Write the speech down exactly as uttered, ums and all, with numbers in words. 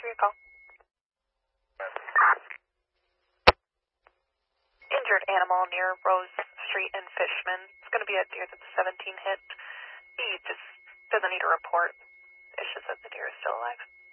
for your call. Injured animal near Rose Street in Fishman. It's going to be a deer that's seventeen hit. He just doesn't need a report. It's just that the deer is still alive.